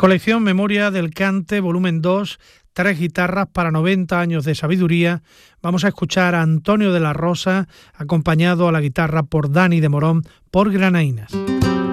Colección Memoria del Cante, volumen 2, 3 guitarras para 90 años de sabiduría. Vamos a escuchar a Antonio de la Rosa, acompañado a la guitarra por Dani de Morón, por Granaínas.